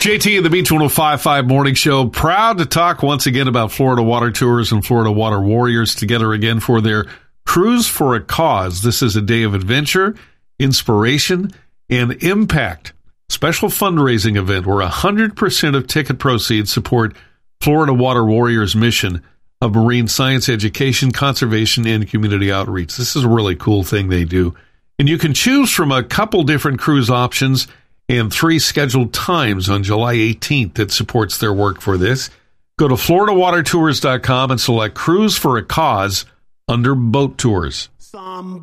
JT and the Beach 105.5 Morning Show, proud to talk once again about Florida Water Tours and Florida Water Warriors together again for their Cruise for a Cause. This is a day of adventure, inspiration, and impact. Special fundraising event where 100% of ticket proceeds support Florida Water Warriors' mission of marine science education, conservation, and community outreach. This is a really cool thing they do. And you can choose from a couple different cruise options and 3 scheduled times on July 18th that supports their work for this. Go to floridawatertours.com and select Cruise for a Cause under Boat Tours.